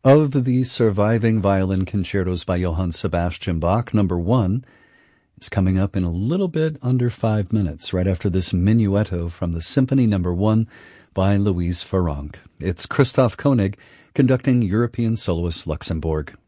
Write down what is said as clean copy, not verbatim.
Of the surviving violin concertos by Johann Sebastian Bach, number 1 is coming up in a little bit under 5 minutes, right after this minuetto from the Symphony number 1 by Louise Farrenc. It's Christoph Koenig conducting European Soloist Luxembourg.